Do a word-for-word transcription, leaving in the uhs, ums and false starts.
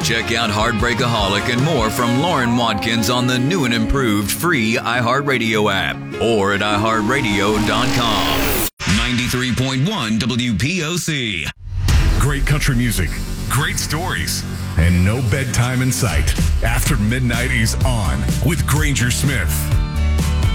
Check out Heartbreakaholic and more from Lauren Watkins on the new and improved free iHeartRadio app or at i heart radio dot com. ninety-three point one W P O C. Great country music, great stories, and no bedtime in sight. After Midnight is on with Granger Smith.